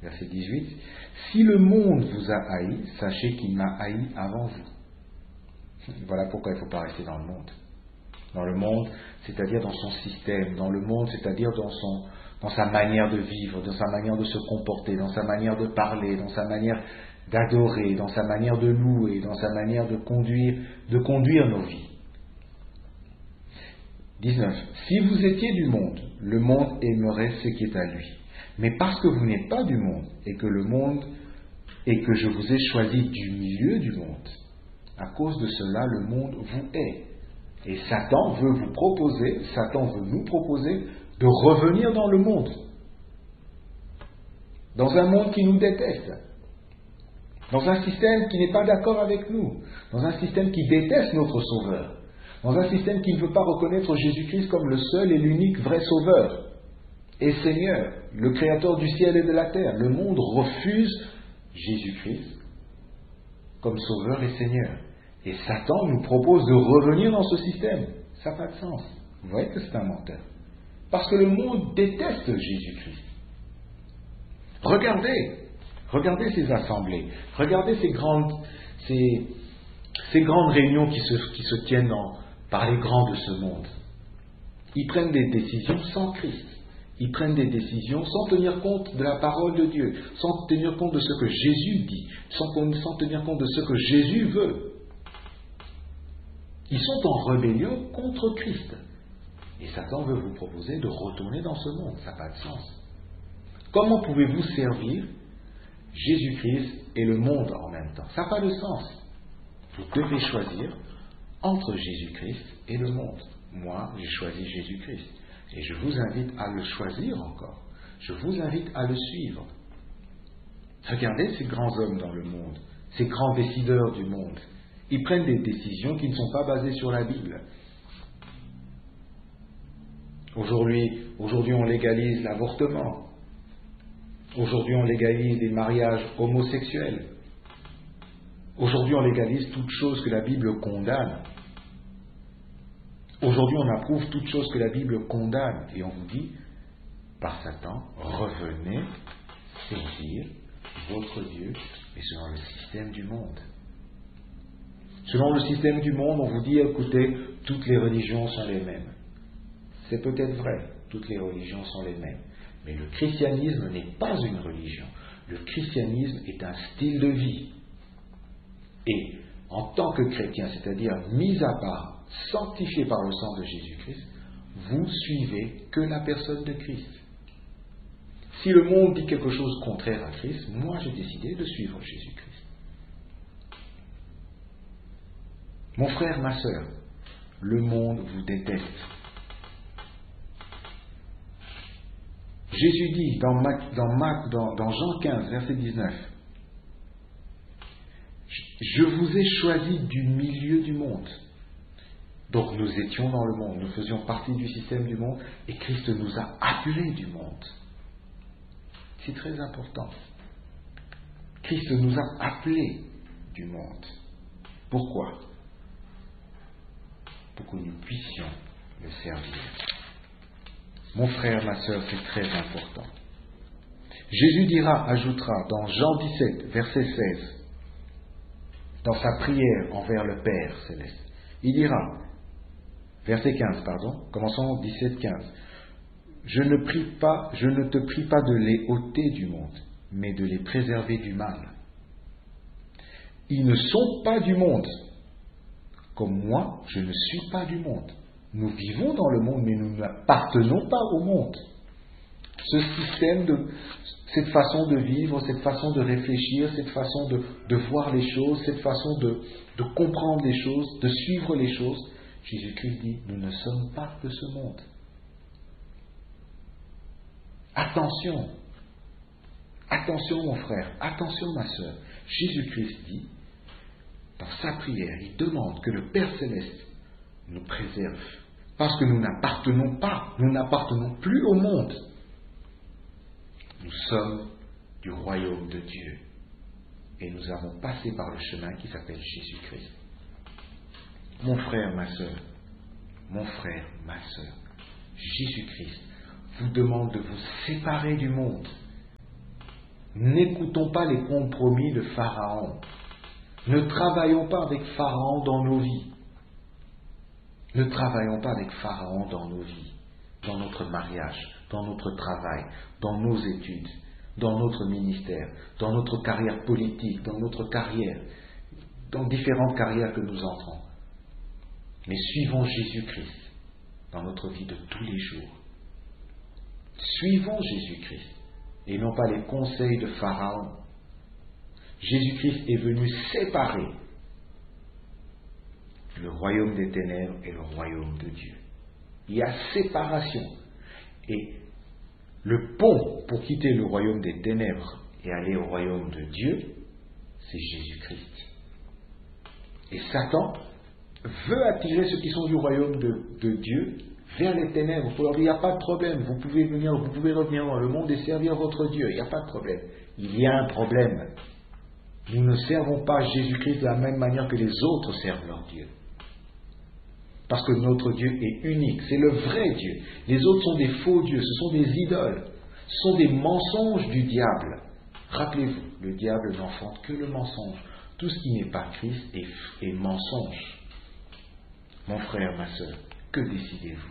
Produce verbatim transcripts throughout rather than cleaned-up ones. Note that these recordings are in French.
verset dix-huit, « Si le monde vous a haï, sachez qu'il m'a haï avant vous. » Voilà pourquoi il ne faut pas rester dans le monde. Dans le monde, c'est-à-dire dans son système, dans le monde, c'est-à-dire dans, son, dans sa manière de vivre, dans sa manière de se comporter, dans sa manière de parler, dans sa manière d'adorer, dans sa manière de louer, dans sa manière de conduire, de conduire nos vies. dix-neuf. Si vous étiez du monde, le monde aimerait ce qui est à lui. Mais parce que vous n'êtes pas du monde, et que le monde, et que je vous ai choisi du milieu du monde, à cause de cela, le monde vous hait. Et Satan veut vous proposer, Satan veut nous proposer de revenir dans le monde. Dans un monde qui nous déteste. Dans un système qui n'est pas d'accord avec nous. Dans un système qui déteste notre Sauveur. Dans un système qui ne veut pas reconnaître Jésus-Christ comme le seul et l'unique vrai Sauveur et Seigneur, le Créateur du ciel et de la terre. Le monde refuse Jésus-Christ comme Sauveur et Seigneur. Et Satan nous propose de revenir dans ce système. Ça n'a pas de sens. Vous voyez que c'est un menteur. Parce que le monde déteste Jésus-Christ. Regardez, regardez ces assemblées, regardez ces grandes, ces, ces grandes réunions qui se, qui se tiennent dans, par les grands de ce monde. Ils prennent des décisions sans Christ. Ils prennent des décisions sans tenir compte de la parole de Dieu, sans tenir compte de ce que Jésus dit, sans, sans tenir compte de ce que Jésus veut. Ils sont en rébellion contre Christ. Et Satan veut vous proposer de retourner dans ce monde. Ça n'a pas de sens. Comment pouvez-vous servir Jésus-Christ et le monde en même temps? Ça n'a pas de sens. Vous devez choisir entre Jésus-Christ et le monde. Moi, j'ai choisi Jésus-Christ. Et je vous invite à le choisir encore. Je vous invite à le suivre. Regardez ces grands hommes dans le monde, ces grands décideurs du monde. Ils prennent des décisions qui ne sont pas basées sur la Bible. Aujourd'hui, aujourd'hui on légalise l'avortement. Aujourd'hui, on légalise les mariages homosexuels. Aujourd'hui, on légalise toutes choses que la Bible condamne. Aujourd'hui, on approuve toutes choses que la Bible condamne. Et on vous dit, par Satan, revenez servir votre Dieu, mais selon le système du monde. Selon le système du monde, on vous dit, écoutez, toutes les religions sont les mêmes. C'est peut-être vrai, toutes les religions sont les mêmes. Mais le christianisme n'est pas une religion. Le christianisme est un style de vie. Et en tant que chrétien, c'est-à-dire mis à part, sanctifié par le sang de Jésus-Christ, vous suivez que la personne de Christ. Si le monde dit quelque chose contraire à Christ, moi j'ai décidé de suivre Jésus-Christ. Mon frère, ma sœur, le monde vous déteste. Jésus dit dans, Mac, dans, Mac, dans, dans Jean quinze, verset dix-neuf, « Je vous ai choisi du milieu du monde. » Donc nous étions dans le monde, nous faisions partie du système du monde, et Christ nous a appelés du monde. C'est très important. Christ nous a appelés du monde. Pourquoi? Pour que nous puissions le servir. Mon frère, ma sœur, c'est très important. Jésus dira, ajoutera dans Jean dix-sept, verset seize, dans sa prière envers le Père céleste, il dira, verset quinze, pardon, commençons dix-sept, quinze, je ne prie pas, je ne te prie pas de les ôter du monde, mais de les préserver du mal. Ils ne sont pas du monde, comme moi, je ne suis pas du monde. Nous vivons dans le monde, mais nous n'appartenons pas au monde. Ce système, de, cette façon de vivre, cette façon de réfléchir, cette façon de, de voir les choses, cette façon de, de comprendre les choses, de suivre les choses, Jésus-Christ dit, nous ne sommes pas de ce monde. Attention, attention mon frère, attention ma sœur. Jésus-Christ dit, dans sa prière, il demande que le Père Céleste nous préserve. Parce que nous n'appartenons pas, nous n'appartenons plus au monde. Nous sommes du royaume de Dieu. Et nous avons passé par le chemin qui s'appelle Jésus-Christ. Mon frère, ma sœur, mon frère, ma sœur, Jésus-Christ vous demande de vous séparer du monde. N'écoutons pas les compromis de Pharaon. Ne travaillons pas avec Pharaon dans nos vies. Ne travaillons pas avec Pharaon dans nos vies, dans notre mariage, dans notre travail, dans nos études, dans notre ministère, dans notre carrière politique, dans notre carrière, dans différentes carrières que nous entrons. Mais suivons Jésus-Christ dans notre vie de tous les jours. Suivons Jésus-Christ et non pas les conseils de Pharaon. Jésus-Christ est venu séparer le royaume des ténèbres et le royaume de Dieu. Il y a séparation. Et le pont pour quitter le royaume des ténèbres et aller au royaume de Dieu, c'est Jésus-Christ. Et Satan veut attirer ceux qui sont du royaume de, de Dieu vers les ténèbres. Pour leur dire, il n'y a pas de problème, vous pouvez venir, vous pouvez revenir dans le monde et servir votre Dieu, il n'y a pas de problème. Il y a un problème. Nous ne servons pas Jésus-Christ de la même manière que les autres servent leur Dieu. Parce que notre Dieu est unique, c'est le vrai Dieu. Les autres sont des faux dieux, ce sont des idoles, ce sont des mensonges du diable. Rappelez-vous, le diable n'enfante que le mensonge. Tout ce qui n'est pas Christ est, est mensonge. Mon frère, ma sœur, que décidez-vous?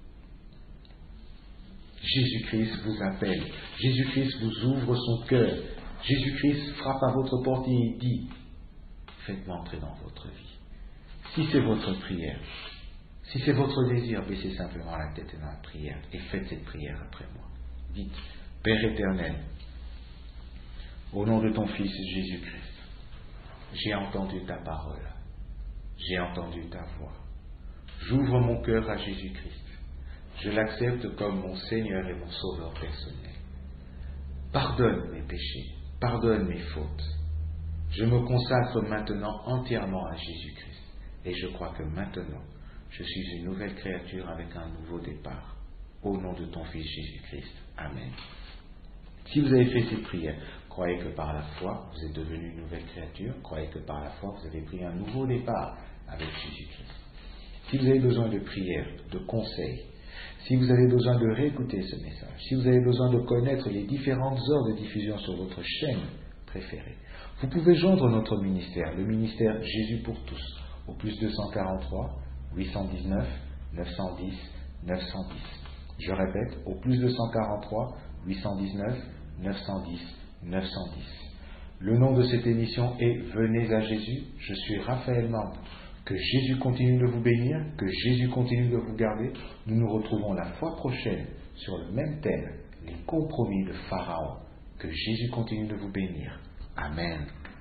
Jésus-Christ vous appelle, Jésus-Christ vous ouvre son cœur, Jésus-Christ frappe à votre porte et il dit, faites-moi entrer dans votre vie. Si c'est votre prière, si c'est votre désir, baissez simplement la tête dans la prière et faites cette prière après moi. Dites, Père éternel, au nom de ton Fils Jésus-Christ, j'ai entendu ta parole, j'ai entendu ta voix. J'ouvre mon cœur à Jésus-Christ. Je l'accepte comme mon Seigneur et mon Sauveur personnel. Pardonne mes péchés, pardonne mes fautes. Je me consacre maintenant entièrement à Jésus-Christ. Et je crois que maintenant, je suis une nouvelle créature avec un nouveau départ. Au nom de ton Fils Jésus-Christ. Amen. Si vous avez fait ces prières, croyez que par la foi, vous êtes devenu une nouvelle créature. Croyez que par la foi, vous avez pris un nouveau départ avec Jésus-Christ. Si vous avez besoin de prières, de conseils, si vous avez besoin de réécouter ce message, si vous avez besoin de connaître les différentes heures de diffusion sur votre chaîne préférée, vous pouvez joindre notre ministère, le ministère Jésus pour tous, au plus deux cent quarante-trois, huit cent dix-neuf, neuf cent dix, neuf cent dix. Je répète, au plus deux cent quarante-trois, huit cent dix-neuf, neuf cent dix, neuf cent dix. Le nom de cette émission est Venez à Jésus. Je suis Raphaël Mambou. Que Jésus continue de vous bénir, que Jésus continue de vous garder. Nous nous retrouvons la fois prochaine sur le même thème, les compromis de Pharaon. Que Jésus continue de vous bénir. Amen.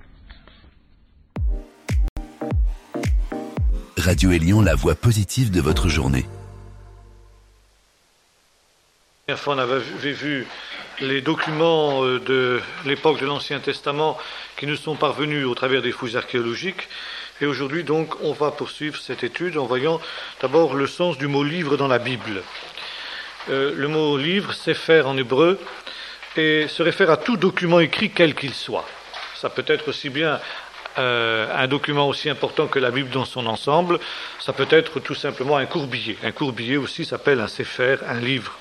Radio Élion, la voix positive de votre journée. La dernière fois, on avait vu les documents de l'époque de l'Ancien Testament qui nous sont parvenus au travers des fouilles archéologiques. Et aujourd'hui, donc, on va poursuivre cette étude en voyant d'abord le sens du mot « livre » dans la Bible. Euh, le mot « livre », c'est « faire » en hébreu, et se réfère à tout document écrit quel qu'il soit. Ça peut être aussi bien euh, un document aussi important que la Bible dans son ensemble, ça peut être tout simplement un courbillet. Un courbillet aussi s'appelle un séphère, un livre.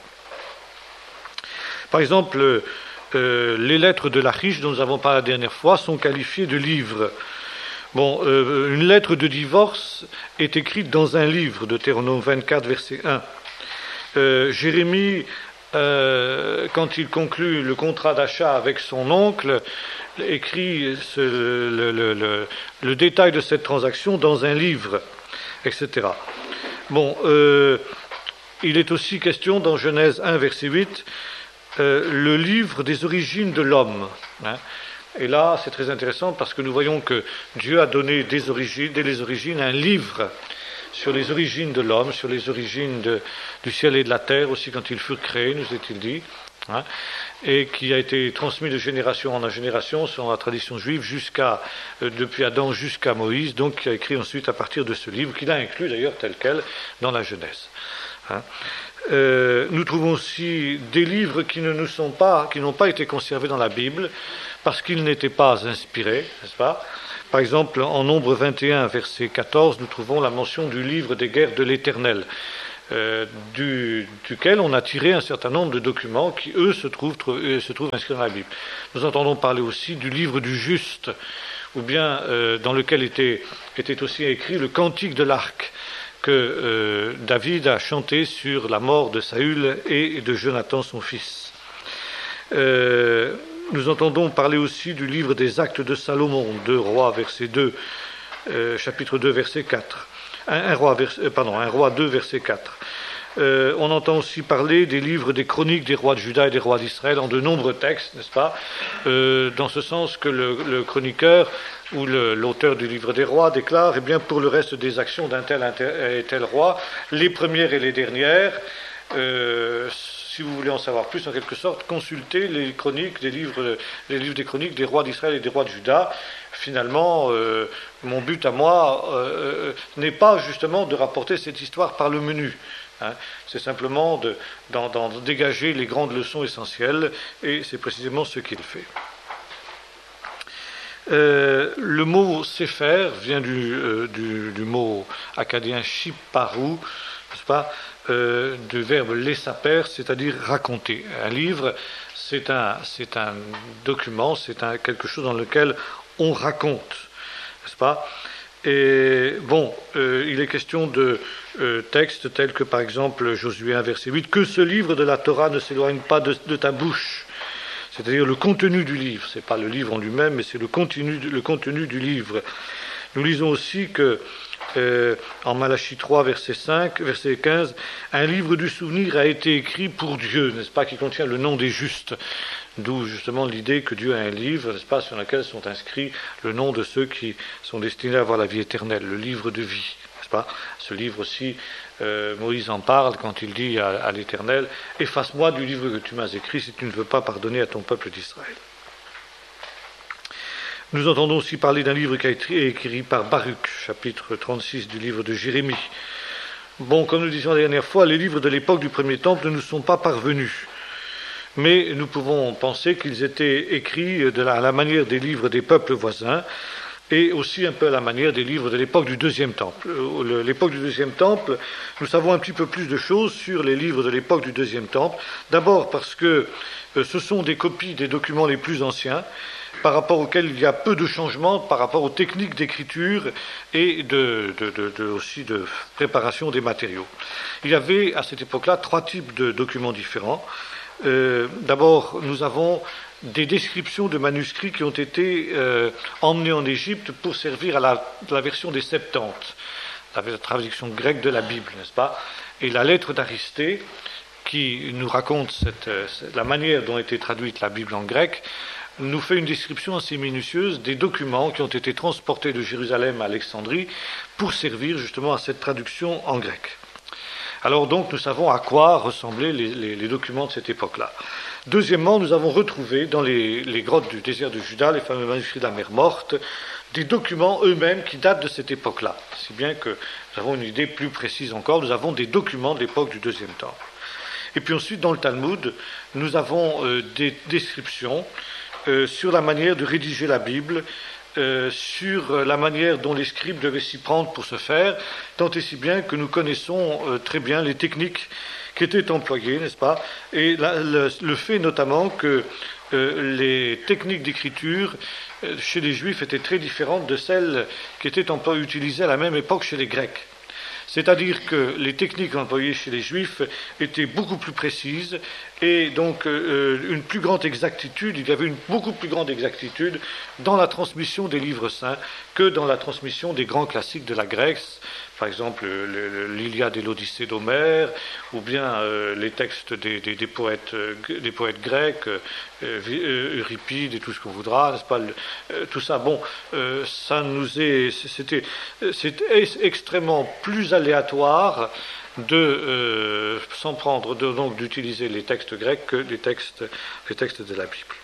Par exemple, euh, les lettres de l'Achish, dont nous avons parlé la dernière fois, sont qualifiées de livres. Bon, euh, une lettre de divorce est écrite dans un livre, Deutéronome vingt-quatre, verset un. Euh, Jérémie, euh, quand il conclut le contrat d'achat avec son oncle, écrit ce, le, le, le, le détail de cette transaction dans un livre, et cetera. Bon, euh, il est aussi question dans Genèse un, verset huit, euh, le livre des origines de l'homme, hein. Et là, c'est très intéressant parce que nous voyons que Dieu a donné des origines, dès les origines un livre sur les origines de l'homme, sur les origines de, du ciel et de la terre, aussi quand ils furent créés, nous est-il dit, hein, et qui a été transmis de génération en génération selon la tradition juive, jusqu'à, euh, depuis Adam jusqu'à Moïse, donc qui a écrit ensuite à partir de ce livre, qu'il a inclus d'ailleurs tel quel dans la Genèse. Hein. Euh, nous trouvons aussi des livres qui ne nous sont pas, qui n'ont pas été conservés dans la Bible, parce qu'ils n'étaient pas inspirés, n'est-ce pas? Par exemple, en Nombre vingt et un, verset quatorze, nous trouvons la mention du livre des guerres de l'Éternel. euh, du, duquel on a tiré un certain nombre de documents qui, eux, se trouvent, euh, se trouvent inscrits dans la Bible. Nous entendons parler aussi du livre du juste, ou bien euh, dans lequel était, était aussi écrit le cantique de l'arc, que euh, David a chanté sur la mort de Saül et de Jonathan, son fils. Euh, nous entendons parler aussi du livre des actes de Salomon, deux rois, verset deux, euh, chapitre deux, verset quatre. Un, un, roi, vers, euh, pardon, un roi deux, verset quatre. Euh, on entend aussi parler des livres des chroniques des rois de Juda et des rois d'Israël en de nombreux textes, n'est-ce pas, euh, dans ce sens que le, le chroniqueur ou le, l'auteur du livre des rois déclare, eh bien, pour le reste des actions d'un tel et tel roi, les premières et les dernières, euh, si vous voulez en savoir plus, en quelque sorte, consultez les chroniques des livres, les livres des chroniques des rois d'Israël et des rois de Juda. Finalement, euh, mon but à moi euh, n'est pas justement de rapporter cette histoire par le menu. Hein, c'est simplement de, d'en, d'en dégager les grandes leçons essentielles, et c'est précisément ce qu'il fait. Euh, le mot Sefer vient du, euh, du, du mot akkadien shiparu, n'est-ce pas, euh, du verbe lesaper, c'est-à-dire raconter. Un livre, c'est un, c'est un document, c'est un, quelque chose dans lequel on raconte, n'est-ce pas? Et bon, euh, il est question de euh, textes tels que par exemple Josué un verset huit, que ce livre de la Torah ne s'éloigne pas de, de ta bouche, c'est-à-dire le contenu du livre, c'est pas le livre en lui-même, mais c'est le contenu, le contenu du livre. Nous lisons aussi que euh, en Malachie trois verset cinq, verset quinze, un livre du souvenir a été écrit pour Dieu, n'est-ce pas, qui contient le nom des justes. D'où justement l'idée que Dieu a un livre, n'est-ce pas, sur lequel sont inscrits le nom de ceux qui sont destinés à avoir la vie éternelle, le livre de vie, n'est-ce pas? Ce livre aussi, euh, Moïse en parle quand il dit à, à l'Éternel, « Efface-moi du livre que tu m'as écrit si tu ne veux pas pardonner à ton peuple d'Israël. » Nous entendons aussi parler d'un livre qui a été écrit par Baruch, chapitre trente-six du livre de Jérémie. Bon, comme nous disions la dernière fois, les livres de l'époque du premier temple ne nous sont pas parvenus. Mais nous pouvons penser qu'ils étaient écrits de la, à la manière des livres des peuples voisins, et aussi un peu à la manière des livres de l'époque du deuxième temple. L'époque du deuxième temple, nous savons un petit peu plus de choses sur les livres de l'époque du deuxième temple. D'abord parce que ce sont des copies des documents les plus anciens, par rapport auxquels il y a peu de changements par rapport aux techniques d'écriture et de, de, de, de, aussi de préparation des matériaux. Il y avait à cette époque-là trois types de documents différents. Euh, d'abord, nous avons des descriptions de manuscrits qui ont été euh, emmenés en Égypte pour servir à la, la version des Septante, la, la traduction grecque de la Bible, n'est-ce pas? Et la lettre d'Aristée, qui nous raconte cette, cette, la manière dont a été traduite la Bible en grec, nous fait une description assez minutieuse des documents qui ont été transportés de Jérusalem à Alexandrie pour servir justement à cette traduction en grec. Alors donc, nous savons à quoi ressemblaient les, les, les documents de cette époque-là. Deuxièmement, nous avons retrouvé dans les, les grottes du désert de Juda, les fameux manuscrits de la mer Morte, des documents eux-mêmes qui datent de cette époque-là. Si bien que nous avons une idée plus précise encore, nous avons des documents de l'époque du deuxième temple. Et puis ensuite, dans le Talmud, nous avons euh, des descriptions euh, sur la manière de rédiger la Bible, Euh, sur la manière dont les scribes devaient s'y prendre pour ce faire, tant et si bien que nous connaissons euh, très bien les techniques qui étaient employées, n'est-ce pas? Et la, le, le fait notamment que euh, les techniques d'écriture euh, chez les Juifs étaient très différentes de celles qui étaient employées, utilisées à la même époque chez les Grecs. C'est-à-dire que les techniques employées chez les Juifs étaient beaucoup plus précises et donc euh, une plus grande exactitude, il y avait une beaucoup plus grande exactitude dans la transmission des livres saints que dans la transmission des grands classiques de la Grèce, par exemple le, le, l'Iliade et l'Odyssée d'Homère, ou bien euh, les textes des, des, des, poètes, euh, des poètes grecs, euh, Euripide et tout ce qu'on voudra, n'est-ce pas, le, euh, tout ça, bon, euh, ça nous est, c'était, c'était extrêmement plus aléatoire de euh, s'en prendre, de, donc d'utiliser les textes grecs que les textes, les textes de la Bible.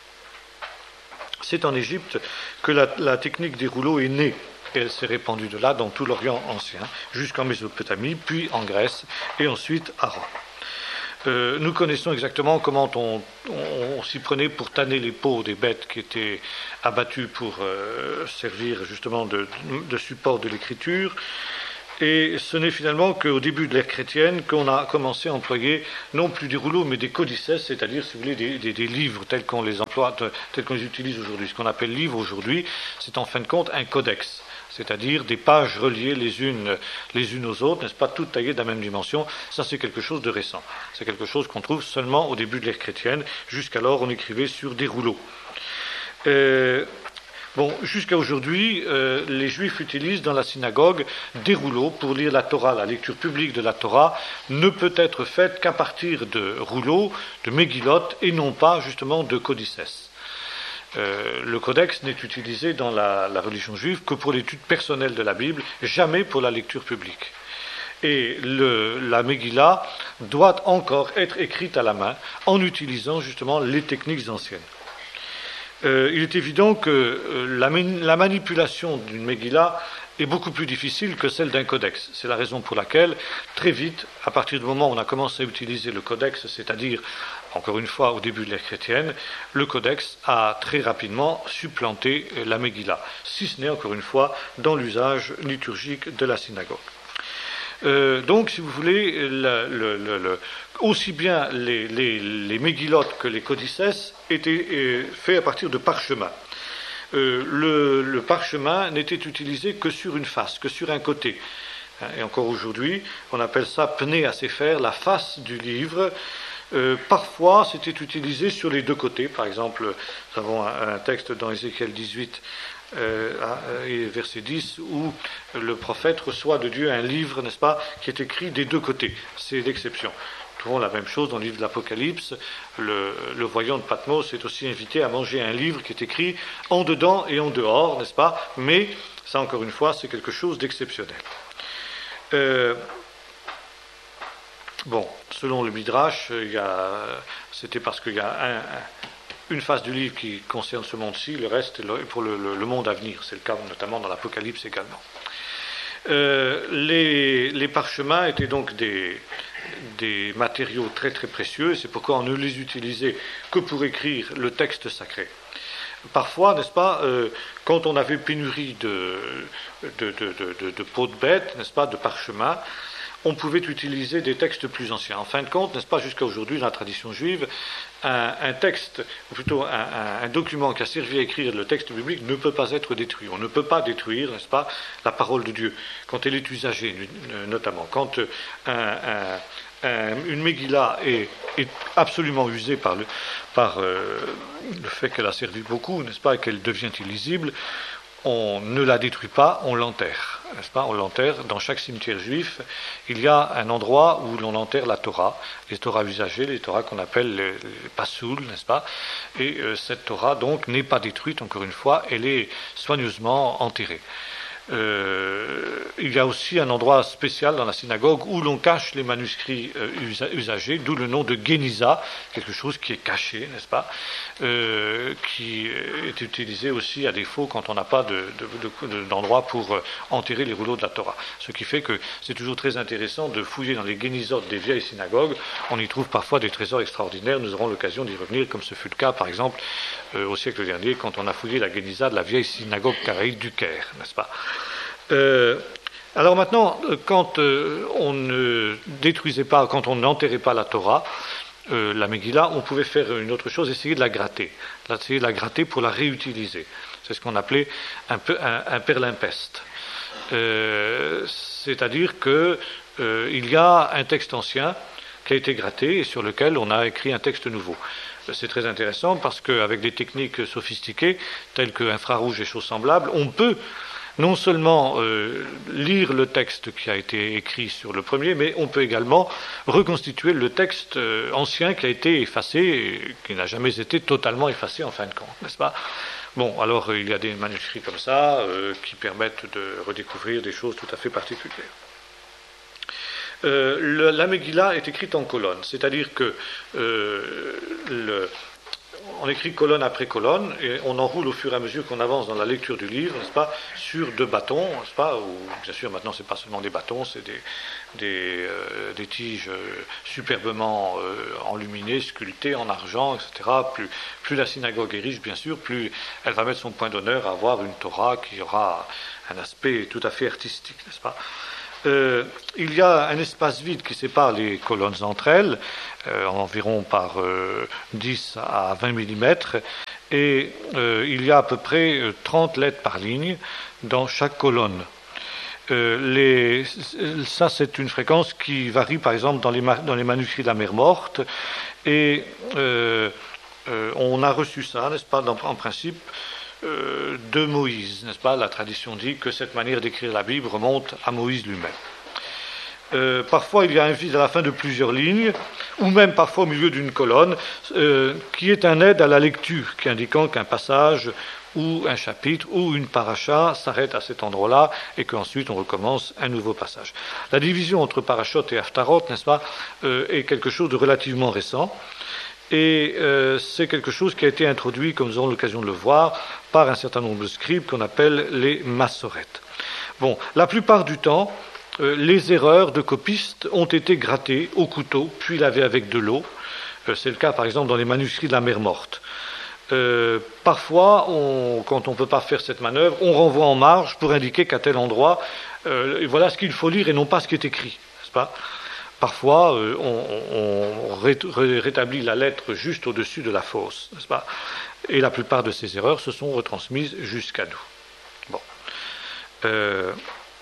C'est en Égypte que la, la technique des rouleaux est née. Et elle s'est répandue de là dans tout l'Orient ancien, jusqu'en Mésopotamie, puis en Grèce, et ensuite à Rome. Euh, nous connaissons exactement comment on, on, on s'y prenait pour tanner les peaux des bêtes qui étaient abattues pour euh, servir justement de, de support de l'écriture. Et ce n'est finalement qu'au début de l'ère chrétienne qu'on a commencé à employer non plus des rouleaux, mais des codices, c'est-à-dire, si vous voulez, des, des, des livres tels qu'on les emploie, tels qu'on les utilise aujourd'hui. Ce qu'on appelle livre aujourd'hui, c'est en fin de compte un codex, c'est-à-dire des pages reliées les unes, les unes aux autres, n'est-ce pas, toutes taillées de la même dimension. Ça, c'est quelque chose de récent. C'est quelque chose qu'on trouve seulement au début de l'ère chrétienne. Jusqu'alors, on écrivait sur des rouleaux. Euh, Bon, jusqu'à aujourd'hui, euh, les Juifs utilisent dans la synagogue des rouleaux pour lire la Torah. La lecture publique de la Torah ne peut être faite qu'à partir de rouleaux, de Megillot, et non pas justement de codices. Euh, le codex n'est utilisé dans la, la religion juive que pour l'étude personnelle de la Bible, jamais pour la lecture publique. Et le, la Megillah doit encore être écrite à la main en utilisant justement les techniques anciennes. Euh, il est évident que euh, la, la manipulation d'une Megillah est beaucoup plus difficile que celle d'un codex. C'est la raison pour laquelle, très vite, à partir du moment où on a commencé à utiliser le codex, c'est-à-dire, encore une fois, au début de l'ère chrétienne, le codex a très rapidement supplanté la Megillah, si ce n'est, encore une fois, dans l'usage liturgique de la synagogue. Euh, donc, si vous voulez, le, le, le, le, aussi bien les, les, les Megillot que les codices étaient euh, faits à partir de parchemin. Euh, le, le parchemin n'était utilisé que sur une face, que sur un côté. Et encore aujourd'hui, on appelle ça pnei hasefer, la face du livre. Euh, parfois, c'était utilisé sur les deux côtés. Par exemple, nous avons un, un texte dans Ézéchiel dix-huit, Euh, et verset dix, où le prophète reçoit de Dieu un livre, n'est-ce pas, qui est écrit des deux côtés. C'est l'exception. Nous trouvons la même chose dans le livre de l'Apocalypse. Le, le voyant de Patmos est aussi invité à manger un livre qui est écrit en dedans et en dehors, n'est-ce pas, mais ça, encore une fois, c'est quelque chose d'exceptionnel. Euh, bon, selon le Midrash, il y a, c'était parce qu'il y a un, un une face du livre qui concerne ce monde-ci, le reste est pour le, le, le monde à venir. C'est le cas notamment dans l'Apocalypse également. Euh, les, les parchemins étaient donc des, des matériaux très très précieux, et c'est pourquoi on ne les utilisait que pour écrire le texte sacré. Parfois, n'est-ce pas, euh, quand on avait pénurie de, de, de, de, de, de peaux de bêtes, n'est-ce pas, de parchemins, on pouvait utiliser des textes plus anciens. En fin de compte, n'est-ce pas, jusqu'à aujourd'hui, dans la tradition juive, un, un texte, ou plutôt un, un, un document qui a servi à écrire le texte biblique ne peut pas être détruit. On ne peut pas détruire, n'est-ce pas, la parole de Dieu, quand elle est usagée, notamment. Quand un, un, un, une Megillah est, est absolument usée par, le, par euh, le fait qu'elle a servi beaucoup, n'est-ce pas, et qu'elle devient illisible, on ne la détruit pas, on l'enterre, n'est-ce pas? On l'enterre. Dans chaque cimetière juif, il y a un endroit où l'on enterre la Torah, les Torahs usagées, les Torahs qu'on appelle les, les Passoul, n'est-ce pas? Et euh, cette Torah, donc, n'est pas détruite, encore une fois, elle est soigneusement enterrée. Euh, il y a aussi un endroit spécial dans la synagogue où l'on cache les manuscrits euh, usa- usagés, d'où le nom de Génisa, quelque chose qui est caché, n'est-ce pas, euh, qui est utilisé aussi à défaut quand on n'a pas de, de, de, d'endroit pour euh, enterrer les rouleaux de la Torah. Ce qui fait que c'est toujours très intéressant de fouiller dans les Génisotes des vieilles synagogues. On y trouve parfois des trésors extraordinaires. Nous aurons l'occasion d'y revenir, comme ce fut le cas, par exemple, euh, au siècle dernier, quand on a fouillé la Génisa de la vieille synagogue caraïte du Caire, n'est-ce pas? Euh, alors maintenant, quand euh, on ne détruisait pas, quand on n'enterrait pas la Torah, euh, la Megillah, on pouvait faire une autre chose, essayer de la gratter, essayer de la gratter pour la réutiliser. C'est ce qu'on appelait un, peu, un, un perlimpeste. Euh, c'est-à-dire que euh, il y a un texte ancien qui a été gratté et sur lequel on a écrit un texte nouveau. C'est très intéressant parce qu'avec des techniques sophistiquées, telles que infrarouge et choses semblables, on peut non seulement euh, lire le texte qui a été écrit sur le premier, mais on peut également reconstituer le texte euh, ancien qui a été effacé, et qui n'a jamais été totalement effacé en fin de compte, n'est-ce pas? Bon, alors euh, il y a des manuscrits comme ça euh, qui permettent de redécouvrir des choses tout à fait particulières. Euh, le, la Megillah est écrite en colonnes, c'est-à-dire que euh, le on écrit colonne après colonne et on enroule au fur et à mesure qu'on avance dans la lecture du livre, n'est-ce pas, sur deux bâtons, n'est-ce pas, ou bien sûr maintenant c'est pas seulement des bâtons, c'est des, des, euh, des tiges superbement euh, enluminées, sculptées en argent, et cetera. Plus, plus la synagogue est riche, bien sûr, plus elle va mettre son point d'honneur à avoir une Torah qui aura un aspect tout à fait artistique, n'est-ce pas. euh, il y a un espace vide qui sépare les colonnes entre elles, euh, environ par euh, dix à vingt millimètres, et euh, il y a à peu près trente lettres par ligne dans chaque colonne. Euh, les, ça, c'est une fréquence qui varie, par exemple, dans les, dans les manuscrits de la mer Morte, et euh, euh, on a reçu ça, n'est-ce pas, dans, en principe, euh, de Moïse, n'est-ce pas? La tradition dit que cette manière d'écrire la Bible remonte à Moïse lui-même. Euh, parfois, il y a un vide à la fin de plusieurs lignes, ou même parfois au milieu d'une colonne, euh, qui est un aide à la lecture, qui indiquant qu'un passage ou un chapitre ou une paracha s'arrête à cet endroit-là et qu'ensuite on recommence un nouveau passage. La division entre parachot et haftarot, n'est-ce pas, euh, est quelque chose de relativement récent et euh, c'est quelque chose qui a été introduit, comme nous aurons l'occasion de le voir, par un certain nombre de scribes qu'on appelle les massorètes. Bon, la plupart du temps, euh, les erreurs de copistes ont été grattées au couteau puis lavées avec de l'eau. Euh, c'est le cas par exemple dans les manuscrits de la mer Morte. Euh, parfois, on, quand on ne peut pas faire cette manœuvre, on renvoie en marge pour indiquer qu'à tel endroit, euh, voilà ce qu'il faut lire et non pas ce qui est écrit, n'est-ce pas? Parfois, euh, on, on ré, ré, rétablit la lettre juste au-dessus de la fosse, n'est-ce pas? Et la plupart de ces erreurs se sont retransmises jusqu'à nous. Bon. Euh,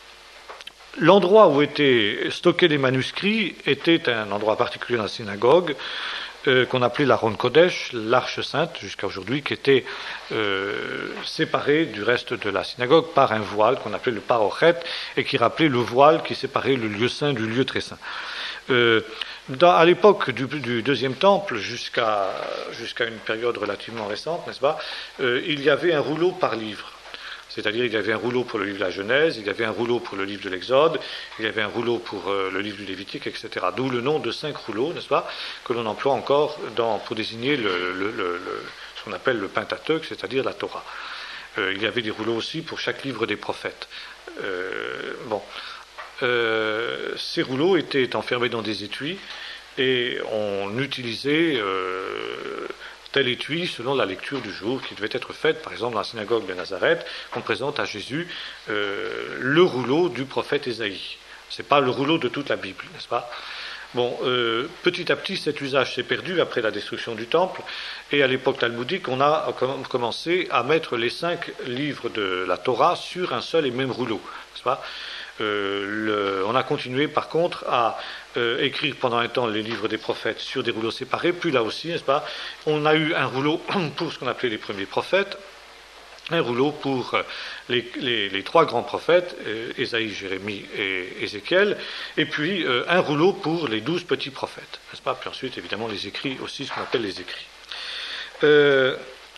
l'endroit où étaient stockés les manuscrits était un endroit particulier dans la synagogue, Euh, qu'on appelait l'Aron Kodesh, l'Arche Sainte, jusqu'à aujourd'hui, qui était euh, séparée du reste de la synagogue par un voile qu'on appelait le Parochet, et qui rappelait le voile qui séparait le lieu saint du lieu très saint. Euh, dans, à l'époque du, du deuxième temple, jusqu'à jusqu'à une période relativement récente, n'est-ce pas, euh, il y avait un rouleau par livre. C'est-à-dire il y avait un rouleau pour le livre de la Genèse, il y avait un rouleau pour le livre de l'Exode, il y avait un rouleau pour euh, le livre du Lévitique, et cetera. D'où le nom de cinq rouleaux, n'est-ce pas, que l'on emploie encore dans, pour désigner le, le, le, le, ce qu'on appelle le Pentateuque, c'est-à-dire la Torah. Euh, il y avait des rouleaux aussi pour chaque livre des prophètes. Euh, bon, euh, ces rouleaux étaient enfermés dans des étuis et on utilisait euh, tel étui selon la lecture du jour qui devait être faite, par exemple dans la synagogue de Nazareth, on présente à Jésus euh, le rouleau du prophète Ésaïe. Ce n'est pas le rouleau de toute la Bible, n'est-ce pas? Bon, euh, petit à petit, cet usage s'est perdu après la destruction du temple, et à l'époque talmudique, on a commencé à mettre les cinq livres de la Torah sur un seul et même rouleau, n'est-ce pas? Euh, le, on a continué par contre à euh, écrire pendant un temps les livres des prophètes sur des rouleaux séparés, puis là aussi, n'est-ce pas, on a eu un rouleau pour ce qu'on appelait les premiers prophètes, un rouleau pour les, les, les trois grands prophètes, euh, Ésaïe, Jérémie et Ézéchiel, et puis euh, un rouleau pour les douze petits prophètes, n'est-ce pas, puis ensuite évidemment les écrits aussi, ce qu'on appelle les écrits. Euh,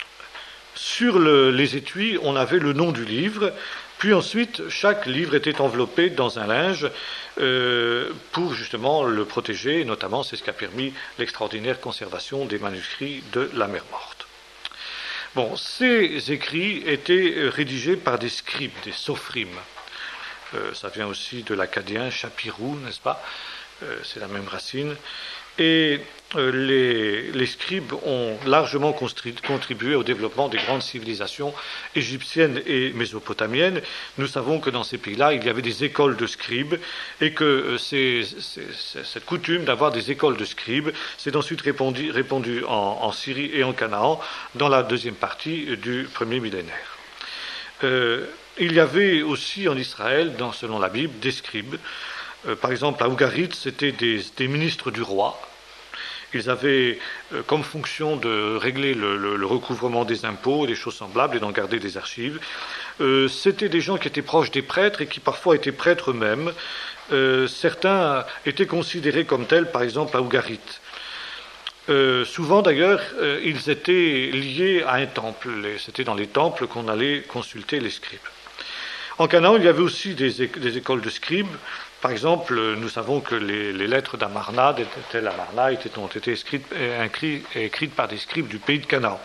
sur le, les étuis, on avait le nom du livre. Puis ensuite, chaque livre était enveloppé dans un linge euh, pour justement le protéger, et notamment c'est ce qui a permis l'extraordinaire conservation des manuscrits de la mer Morte. Bon, ces écrits étaient rédigés par des scribes, des sophrim. Euh, ça vient aussi de l'acadien chapirou, n'est-ce pas? euh, C'est la même racine. Et euh, les, les scribes ont largement contribué au développement des grandes civilisations égyptiennes et mésopotamiennes. Nous savons que dans ces pays-là, il y avait des écoles de scribes et que euh, c'est, c'est, c'est, cette coutume d'avoir des écoles de scribes s'est ensuite répandue, répandue en, en Syrie et en Canaan dans la deuxième partie du premier millénaire. Euh, il y avait aussi en Israël, dans, selon la Bible, des scribes. Euh, par exemple, à Ougarit, c'était des, des ministres du roi. Ils avaient euh, comme fonction de régler le, le, le recouvrement des impôts et des choses semblables et d'en garder des archives. Euh, c'était des gens qui étaient proches des prêtres et qui parfois étaient prêtres eux-mêmes. Euh, certains étaient considérés comme tels, par exemple à Ougarit. Euh, souvent d'ailleurs, euh, ils étaient liés à un temple. C'était dans les temples qu'on allait consulter les scribes. En Canaan, il y avait aussi des, é- des écoles de scribes. Par exemple, nous savons que les, les lettres d'Amarna, des tels Amarna, étaient, ont été écrites, écrites par des scribes du pays de Canaan.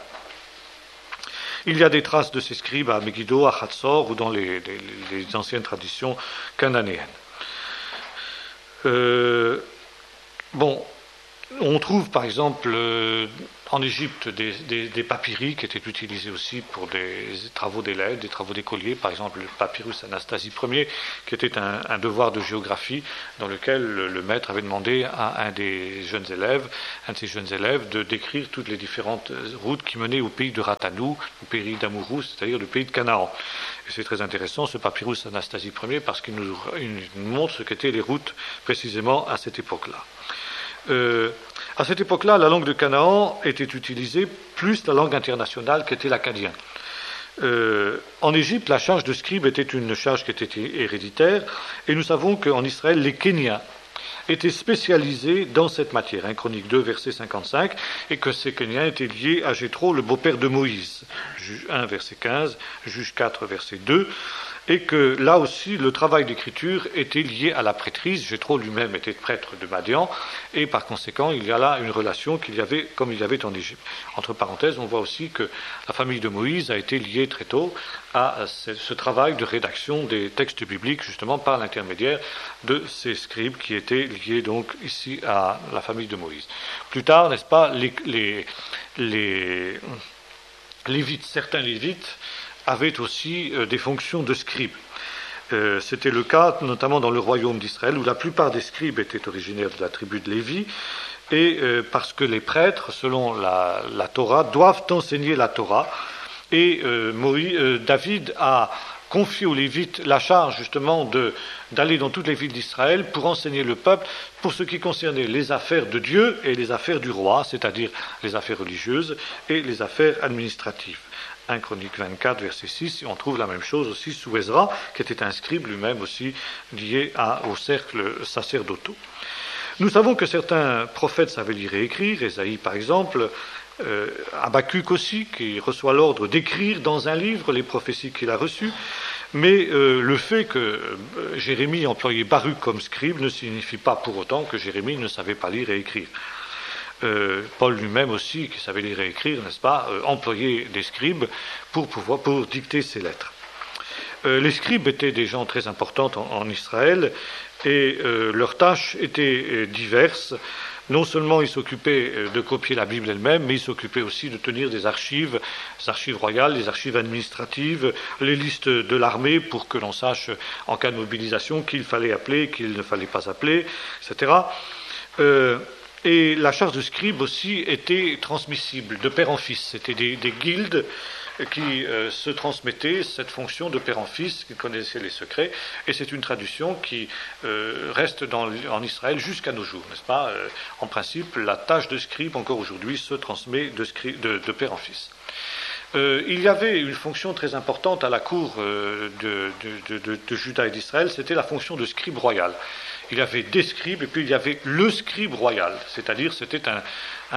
Il y a des traces de ces scribes à Megiddo, à Hatzor ou dans les, les, les anciennes traditions cananéennes. Euh, bon, on trouve par exemple en Égypte des, des, des papyri qui étaient utilisés aussi pour des travaux d'élèves, des travaux d'écoliers, par exemple le papyrus Anastasie Ier, qui était un, un devoir de géographie dans lequel le, le maître avait demandé à un des jeunes élèves, un de ses jeunes élèves, de décrire toutes les différentes routes qui menaient au pays de Ratanou, au pays d'Amourou, c'est-à-dire le pays de Canaan. Et c'est très intéressant ce papyrus Anastasie Ier parce qu'il nous, il nous montre ce qu'étaient les routes précisément à cette époque-là. Euh, à cette époque-là, la langue de Canaan était utilisée plus la langue internationale qu'était l'acadien. Euh, en Égypte, la charge de scribe était une charge qui était héréditaire, et nous savons qu'en Israël, les Kéniens étaient spécialisés dans cette matière. un Chronique deux, verset cinquante-cinq, et que ces Kéniens étaient liés à Jéthro, le beau-père de Moïse. Juge un, verset quinze, Juge quatre, verset deux. Et que là aussi, le travail d'écriture était lié à la prêtrise. Jéthro lui-même était prêtre de Madian, et par conséquent, il y a là une relation qu'il y avait comme il y avait en Égypte. Entre parenthèses, on voit aussi que la famille de Moïse a été liée très tôt à ce, ce travail de rédaction des textes bibliques, justement par l'intermédiaire de ces scribes qui étaient liés donc ici à la famille de Moïse. Plus tard, n'est-ce pas, les, les, les lévites, certains lévites, avaient aussi euh, des fonctions de scribes. Euh, c'était le cas notamment dans le royaume d'Israël, où la plupart des scribes étaient originaires de la tribu de Lévi, et euh, parce que les prêtres, selon la, la Torah, doivent enseigner la Torah, et euh, Moïse, euh, David a confié aux Lévites la charge justement de, d'aller dans toutes les villes d'Israël pour enseigner le peuple pour ce qui concernait les affaires de Dieu et les affaires du roi, c'est-à-dire les affaires religieuses et les affaires administratives. un Chronique vingt-quatre, verset six, et on trouve la même chose aussi sous Ezra, qui était un scribe lui-même aussi lié à, au cercle sacerdotaux. Nous savons que certains prophètes savaient lire et écrire, Ésaïe par exemple, euh, Habakkuk aussi, qui reçoit l'ordre d'écrire dans un livre les prophéties qu'il a reçues, mais euh, le fait que euh, Jérémie employait Baruch comme scribe ne signifie pas pour autant que Jérémie ne savait pas lire et écrire. Euh, Paul lui-même aussi, qui savait lire et écrire, n'est-ce pas, euh, employait des scribes pour pouvoir pour dicter ses lettres. Euh, les scribes étaient des gens très importants en, en Israël et euh, leurs tâches étaient euh, diverses. Non seulement ils s'occupaient euh, de copier la Bible elle-même, mais ils s'occupaient aussi de tenir des archives, des archives royales, des archives administratives, les listes de l'armée pour que l'on sache en cas de mobilisation qui il fallait appeler, qui il ne fallait pas appeler, et cetera. Euh, Et la charge de scribe aussi était transmissible de père en fils. C'était des, des guildes qui euh, se transmettaient cette fonction de père en fils, qui connaissaient les secrets. Et c'est une tradition qui euh, reste dans, en Israël jusqu'à nos jours, n'est-ce pas ? euh, En principe, la tâche de scribe, encore aujourd'hui, se transmet de, scribe, de, de père en fils. Euh, il y avait une fonction très importante à la cour euh, de, de, de, de Juda et d'Israël, c'était la fonction de scribe royal. Il y avait des scribes et puis il y avait le scribe royal, c'est-à-dire c'était un,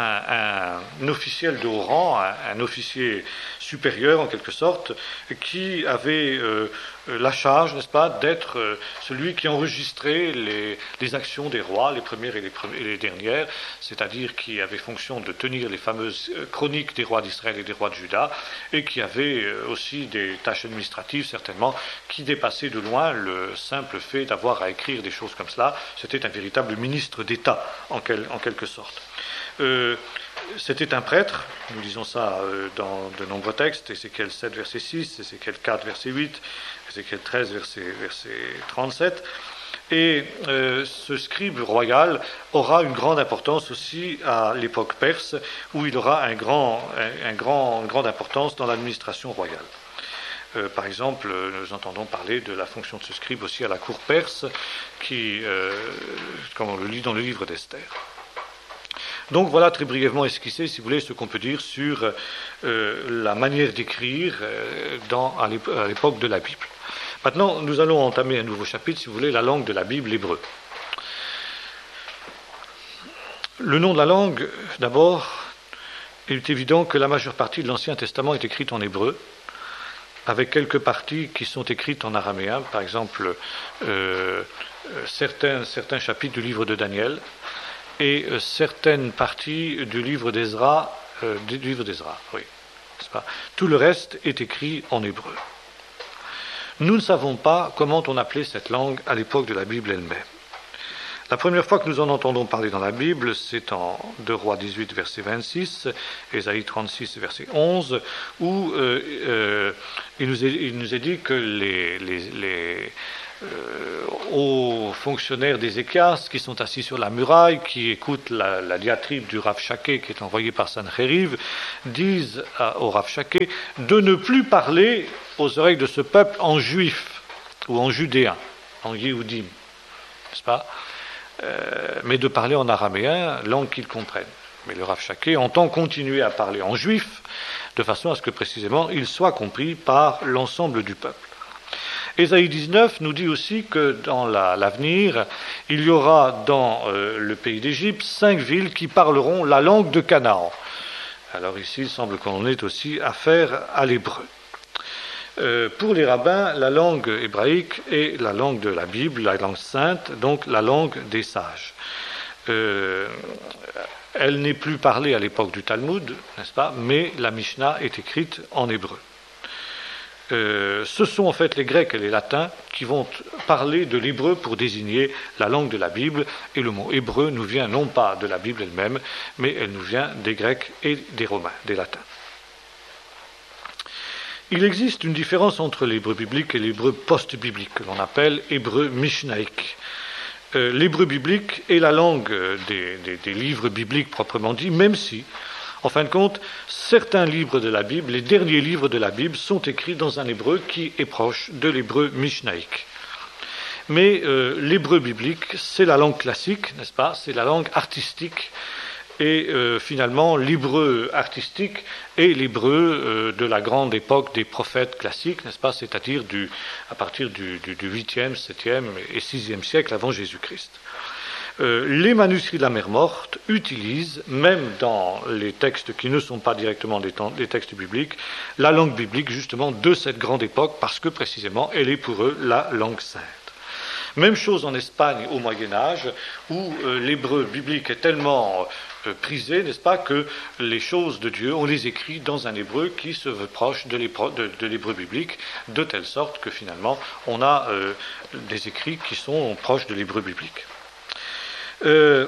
un, un officiel de haut rang, un, un officier supérieur en quelque sorte, qui avait euh, la charge, n'est-ce pas, d'être euh, celui qui enregistrait les, les actions des rois, les premières et les, premières, et les dernières, c'est-à-dire qui avait fonction de tenir les fameuses chroniques des rois d'Israël et des rois de Juda, et qui avait euh, aussi des tâches administratives certainement qui dépassaient de loin le simple fait d'avoir à écrire des choses comme cela. C'était un véritable ministre d'État en, quel, en quelque sorte. Euh, c'était un prêtre, nous lisons ça euh, dans de nombreux textes, Ézéchiel sept, verset six, Ézéchiel quatre, verset huit, Ézéchiel treize, verset, verset trente-sept, et euh, ce scribe royal aura une grande importance aussi à l'époque perse, où il aura un grand, un, un grand, une grande importance dans l'administration royale. Euh, par exemple, nous entendons parler de la fonction de ce scribe aussi à la cour perse, qui, euh, comme on le lit dans le livre d'Esther. Donc voilà très brièvement esquissé, si vous voulez, ce qu'on peut dire sur euh, la manière d'écrire euh, dans, à l'époque de la Bible. Maintenant, nous allons entamer un nouveau chapitre, si vous voulez, la langue de la Bible, l'hébreu. Le nom de la langue, d'abord, il est évident que la majeure partie de l'Ancien Testament est écrite en hébreu, avec quelques parties qui sont écrites en araméen, par exemple euh, certains, certains chapitres du livre de Daniel, et euh, certaines parties du livre d'Ezra, euh, du livre d'Ezra, oui, n'est-ce pas ? Tout le reste est écrit en hébreu. Nous ne savons pas comment on appelait cette langue à l'époque de la Bible elle-même. La première fois que nous en entendons parler dans la Bible, c'est en deux Rois dix-huit, verset vingt-six, Ésaïe trente-six, verset onze, où euh, euh, il, nous est, il nous est dit que les, les, les euh, hauts fonctionnaires d'Ézéchias qui sont assis sur la muraille, qui écoutent la, la diatribe du Rav Shaké qui est envoyé par Sanchériv, disent à, au Rav Shaké de ne plus parler aux oreilles de ce peuple en juif ou en judéen, en yéhoudim, n'est-ce pas? Euh, mais de parler en araméen, langue qu'ils comprennent. Mais le Rav Shaké entend continuer à parler en juif, de façon à ce que précisément il soit compris par l'ensemble du peuple. Ésaïe dix-neuf nous dit aussi que dans la, l'avenir, il y aura dans euh, le pays d'Égypte cinq villes qui parleront la langue de Canaan. Alors ici, il semble qu'on ait aussi affaire à l'hébreu. Euh, pour les rabbins, la langue hébraïque est la langue de la Bible, la langue sainte, donc la langue des sages. Euh, elle n'est plus parlée à l'époque du Talmud, n'est-ce pas, mais la Mishnah est écrite en hébreu. Euh, ce sont en fait les Grecs et les Latins qui vont parler de l'hébreu pour désigner la langue de la Bible, et le mot hébreu nous vient non pas de la Bible elle-même, mais elle nous vient des Grecs et des Romains, des Latins. Il existe une différence entre l'hébreu biblique et l'hébreu post-biblique, que l'on appelle hébreu mishnaïque. Euh, l'hébreu biblique est la langue des, des, des livres bibliques proprement dit, même si, en fin de compte, certains livres de la Bible, les derniers livres de la Bible, sont écrits dans un hébreu qui est proche de l'hébreu mishnaïque. Mais euh, l'hébreu biblique, c'est la langue classique, n'est-ce pas? C'est la langue artistique. Et euh, finalement, l'hébreu artistique est l'hébreu euh, de la grande époque des prophètes classiques, n'est-ce pas? C'est-à-dire du, à partir du, du, du huitième, septième et sixième siècle avant Jésus-Christ. Euh, les manuscrits de la mer Morte utilisent, même dans les textes qui ne sont pas directement des, temps, des textes bibliques, la langue biblique justement de cette grande époque, parce que précisément elle est pour eux la langue sainte. Même chose en Espagne au Moyen-Âge, où euh, l'hébreu biblique est tellement euh, prisé, n'est-ce pas, que les choses de Dieu, on les écrit dans un hébreu qui se veut proche de, de, de l'hébreu biblique, de telle sorte que finalement on a euh, des écrits qui sont proches de l'hébreu biblique. Euh,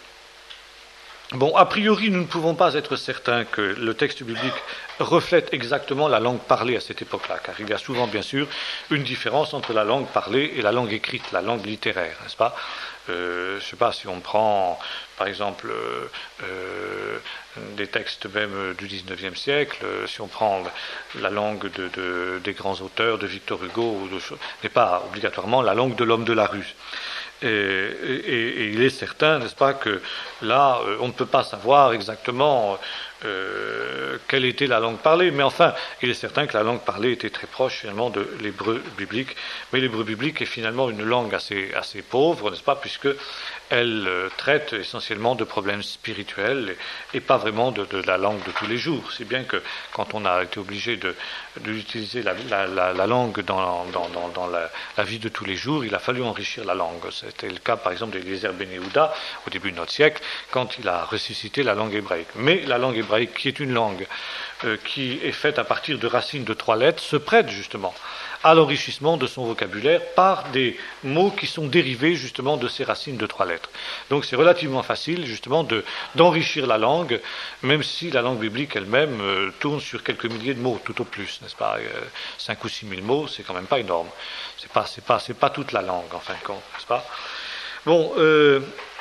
bon, a priori, nous ne pouvons pas être certains que le texte biblique reflète exactement la langue parlée à cette époque-là, car il y a souvent, bien sûr, une différence entre la langue parlée et la langue écrite, la langue littéraire, n'est-ce pas? Euh, je ne sais pas si on prend, par exemple, euh, euh, des textes même du dix-neuvième siècle, euh, si on prend la langue de, de, des grands auteurs, de Victor Hugo, ou de, n'est pas obligatoirement la langue de l'homme de la rue. Et, et, et il est certain, n'est-ce pas, que là, euh, on ne peut pas savoir exactement euh, quelle était la langue parlée, mais enfin, il est certain que la langue parlée était très proche finalement de l'hébreu biblique, mais l'hébreu biblique est finalement une langue assez, assez pauvre, n'est-ce pas, puisque elle euh, traite essentiellement de problèmes spirituels et, et pas vraiment de, de la langue de tous les jours, si bien que quand on a été obligé de, d'utiliser la, la, la, la langue dans, dans, dans, dans la, la vie de tous les jours, il a fallu enrichir la langue. C'était le cas par exemple d'Eliezer Ben Yehuda au début de notre siècle, quand il a ressuscité la langue hébraïque. Mais la langue hébraïque, qui est une langue euh, qui est faite à partir de racines de trois lettres, se prête justement à l'enrichissement de son vocabulaire par des mots qui sont dérivés justement de ces racines de trois lettres. Donc c'est relativement facile justement de, d'enrichir la langue, même si la langue biblique elle-même euh, tourne sur quelques milliers de mots, tout au plus, n'est-ce pas? euh, Cinq ou six mille mots, c'est quand même pas énorme. C'est pas, c'est pas, c'est pas toute la langue en fin de compte, n'est-ce pas? Bon, euh,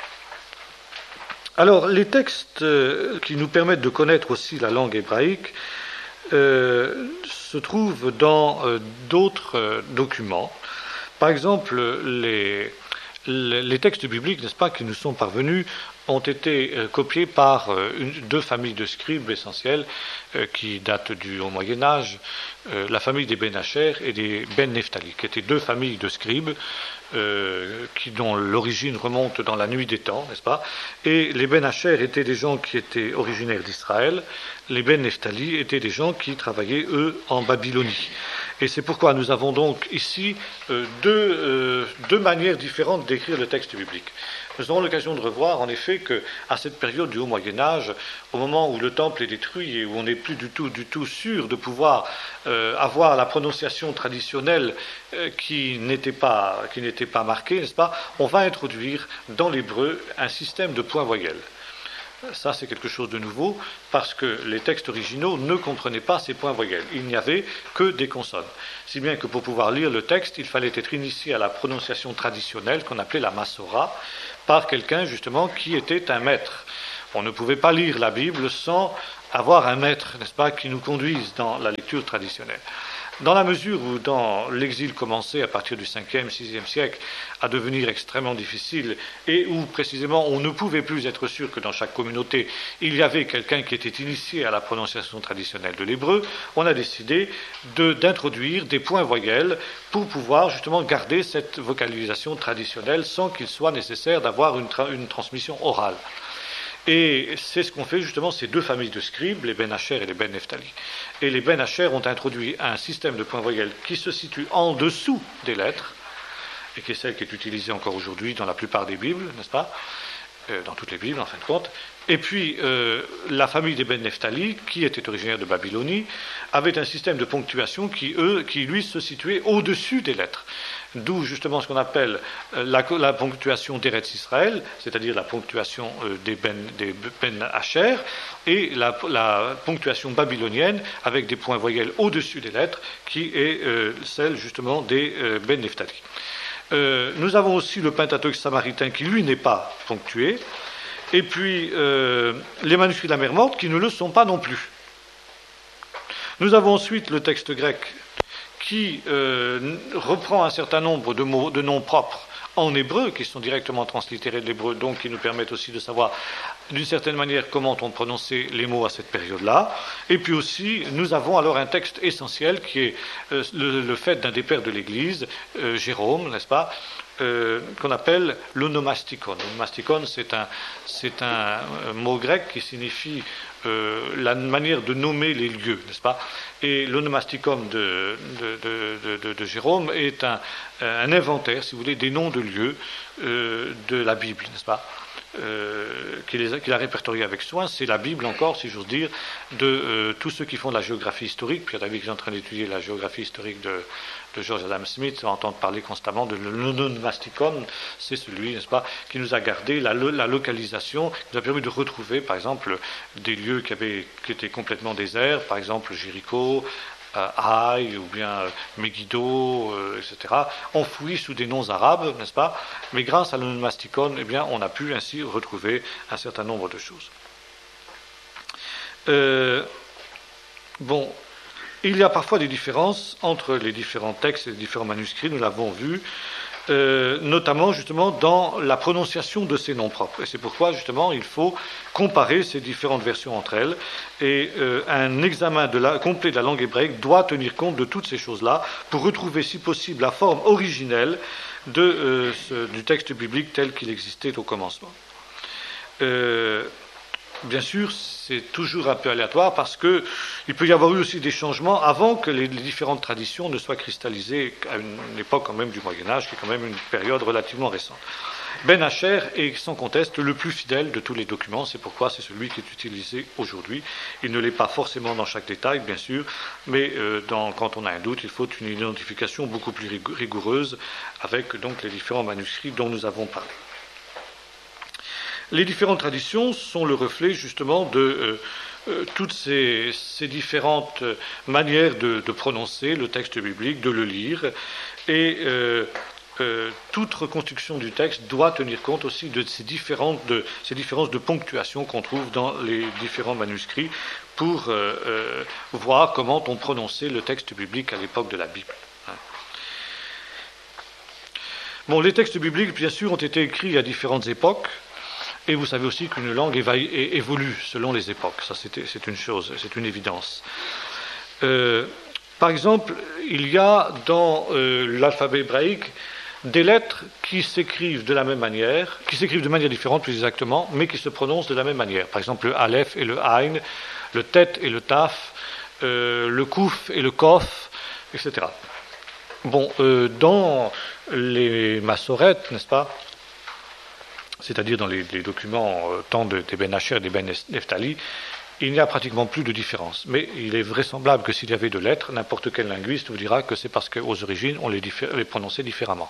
alors les textes euh, qui nous permettent de connaître aussi la langue hébraïque Euh, se trouve dans euh, d'autres euh, documents. Par exemple, les, les, les textes bibliques, n'est-ce pas, qui nous sont parvenus, ont été euh, copiés par euh, une, deux familles de scribes essentiels euh, qui datent du au Moyen Âge, euh, la famille des Ben Hacher et des Ben Nephtali, qui étaient deux familles de scribes euh, qui, dont l'origine remonte dans la nuit des temps, n'est-ce pas? Et les Ben Hacher étaient des gens qui étaient originaires d'Israël, les Ben Nephtali étaient des gens qui travaillaient, eux, en Babylonie. Et c'est pourquoi nous avons donc ici euh, deux, euh, deux manières différentes d'écrire le texte biblique. Nous aurons l'occasion de revoir en effet qu'à cette période du Haut Moyen-Âge, au moment où le temple est détruit et où on n'est plus du tout, du tout sûr de pouvoir euh, avoir la prononciation traditionnelle euh, qui n'était pas, qui n'était pas marquée, n'est-ce pas, on va introduire dans l'hébreu un système de points voyelles. Ça, c'est quelque chose de nouveau, parce que les textes originaux ne comprenaient pas ces points voyelles. Il n'y avait que des consonnes. Si bien que pour pouvoir lire le texte, il fallait être initié à la prononciation traditionnelle, qu'on appelait la Massora, par quelqu'un, justement, qui était un maître. On ne pouvait pas lire la Bible sans avoir un maître, n'est-ce pas, qui nous conduise dans la lecture traditionnelle. Dans la mesure où, dans l'exil commençait à partir du cinquième, sixième siècle, à devenir extrêmement difficile, et où, précisément, on ne pouvait plus être sûr que dans chaque communauté, il y avait quelqu'un qui était initié à la prononciation traditionnelle de l'hébreu, on a décidé de, d'introduire des points voyelles pour pouvoir, justement, garder cette vocalisation traditionnelle sans qu'il soit nécessaire d'avoir une, tra- une transmission orale. Et c'est ce qu'ont fait justement ces deux familles de scribes, les Ben Asher et les Ben Nephtali. Et les Ben Asher ont introduit un système de points voyelles qui se situe en dessous des lettres, et qui est celle qui est utilisée encore aujourd'hui dans la plupart des Bibles, n'est-ce pas, euh, dans toutes les Bibles en fin de compte. Et puis euh, la famille des Ben Nephtali, qui était originaire de Babylonie, avait un système de ponctuation qui, eux, qui lui se situait au-dessus des lettres. D'où justement ce qu'on appelle la, la ponctuation d'Eretz Israël, c'est-à-dire la ponctuation euh, des Ben, des Ben Asher, et la, la ponctuation babylonienne avec des points voyelles au-dessus des lettres, qui est euh, celle justement des euh, Ben Nephtali. Euh, nous avons aussi le Pentateuque samaritain qui lui n'est pas ponctué, et puis euh, les manuscrits de la mer Morte qui ne le sont pas non plus. Nous avons ensuite le texte grec qui euh, reprend un certain nombre de mots, de noms propres en hébreu, qui sont directement translittérés de l'hébreu, donc qui nous permettent aussi de savoir d'une certaine manière comment on prononçait les mots à cette période-là. Et puis aussi, nous avons alors un texte essentiel qui est euh, le, le fait d'un des pères de l'Église, euh, Jérôme, n'est-ce pas, euh, qu'on appelle l'onomastikon. L'onomastikon, c'est un, c'est un mot grec qui signifie euh, la manière de nommer les lieux, n'est-ce pas? Et l'onomasticum de, de, de, de, de Jérôme est un, un inventaire, si vous voulez, des noms de lieux euh, de la Bible, n'est-ce pas, euh, qu'il, a, qu'il a répertorié avec soin. C'est la Bible encore, si j'ose dire, de euh, tous ceux qui font de la géographie historique. Pierre David qui est en train d'étudier la géographie historique de, de George Adam Smith, on entend parler constamment de l'onomasticon. C'est celui, n'est-ce pas, qui nous a gardé la, la localisation, qui nous a permis de retrouver, par exemple, des lieux qui, avaient, qui étaient complètement déserts, par exemple Jéricho, euh, Haï, ou bien euh, Megiddo, euh, et cetera, enfouis sous des noms arabes, n'est-ce pas? Mais grâce à l'onomasticon, eh bien, on a pu ainsi retrouver un certain nombre de choses. Euh, bon, il y a parfois des différences entre les différents textes et les différents manuscrits, nous l'avons vu, euh, notamment justement dans la prononciation de ces noms propres. Et c'est pourquoi justement il faut comparer ces différentes versions entre elles. Et euh, un examen de la, complet de la langue hébraïque doit tenir compte de toutes ces choses-là pour retrouver si possible la forme originelle de, euh, ce, du texte biblique tel qu'il existait au commencement. Euh, Bien sûr, c'est toujours un peu aléatoire parce qu'il peut y avoir eu aussi des changements avant que les, les différentes traditions ne soient cristallisées à une, une époque quand même du Moyen-Âge, qui est quand même une période relativement récente. Ben Asher est sans conteste le plus fidèle de tous les documents, c'est pourquoi c'est celui qui est utilisé aujourd'hui. Il ne l'est pas forcément dans chaque détail, bien sûr, mais euh, dans, quand on a un doute, il faut une identification beaucoup plus rigoureuse avec donc les différents manuscrits dont nous avons parlé. Les différentes traditions sont le reflet justement de euh, euh, toutes ces, ces différentes manières de, de prononcer le texte biblique, de le lire, et euh, euh, toute reconstruction du texte doit tenir compte aussi de ces différentes, de, ces différences de ponctuation qu'on trouve dans les différents manuscrits pour euh, euh, voir comment on prononçait le texte biblique à l'époque de la Bible. Bon, les textes bibliques, bien sûr, ont été écrits à différentes époques. Et vous savez aussi qu'une langue évolue selon les époques. Ça, c'est, c'est une chose, c'est une évidence. Euh, par exemple, il y a dans euh, l'alphabet hébraïque des lettres qui s'écrivent de la même manière, qui s'écrivent de manière différente plus exactement, mais qui se prononcent de la même manière. Par exemple, le Aleph et le Aïn, le Tet et le Taf, euh, le Kouf et le Kof, et cetera. Bon, euh, dans les massorètes, n'est-ce pas, c'est-à-dire dans les, les documents euh, tant de, des Ben Asher et des Ben Nephtali, il n'y a pratiquement plus de différence. Mais il est vraisemblable que s'il y avait de lettres, n'importe quel linguiste vous dira que c'est parce qu'aux origines, on les, diffé- les prononçait différemment.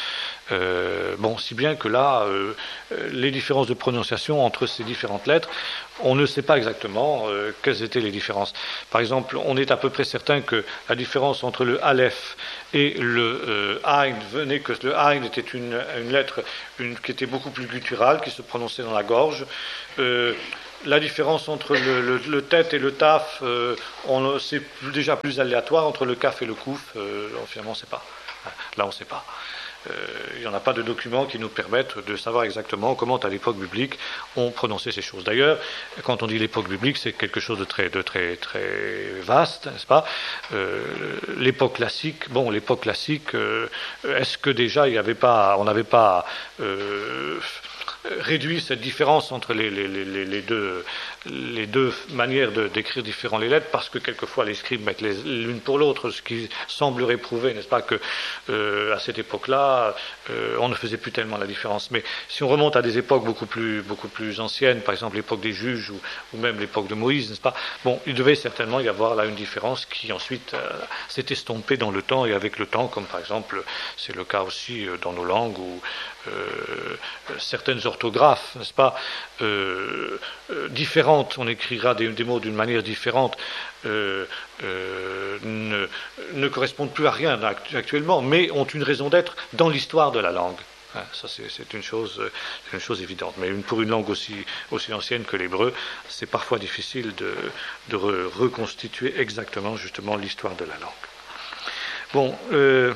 Euh, bon, si bien que là, euh, les différences de prononciation entre ces différentes lettres, on ne sait pas exactement euh, quelles étaient les différences. Par exemple, on est à peu près certain que la différence entre le Aleph et le euh, Ain venait que le Ain était une, une lettre une, qui était beaucoup plus gutturale, qui se prononçait dans la gorge. Euh, la différence entre le, le, le Tet et le Taf, euh, on, c'est déjà plus aléatoire, entre le Kaf et le Kouf, euh, finalement on ne sait pas. Là on ne sait pas. Euh, il n'y en a pas de documents qui nous permettent de savoir exactement comment, à l'époque biblique, on prononçait ces choses. D'ailleurs, quand on dit l'époque biblique, c'est quelque chose de très, de très, très vaste, n'est-ce pas ? euh, L'époque classique, bon, l'époque classique, euh, est-ce que déjà il y avait pas, on n'avait pas euh, réduit cette différence entre les, les, les, les, deux, les deux manières de, d'écrire différents les lettres, parce que quelquefois les scribes mettent les, l'une pour l'autre, ce qui semblerait prouver, n'est-ce pas, que euh, à cette époque-là, euh, on ne faisait plus tellement la différence. Mais si on remonte à des époques beaucoup plus, beaucoup plus anciennes, par exemple l'époque des juges ou, ou même l'époque de Moïse, n'est-ce pas, bon, il devait certainement y avoir là une différence qui ensuite euh, s'est estompée dans le temps et avec le temps, comme par exemple, c'est le cas aussi euh, dans nos langues où Euh, certaines orthographes, n'est-ce pas, euh, euh, différentes, on écrira des, des mots d'une manière différente, euh, euh, ne, ne correspondent plus à rien actuellement, mais ont une raison d'être dans l'histoire de la langue. Hein, ça c'est, c'est une chose, une chose évidente. Mais une, pour une langue aussi, aussi ancienne que l'hébreu, c'est parfois difficile de, de re, reconstituer exactement justement l'histoire de la langue. Bon. Euh,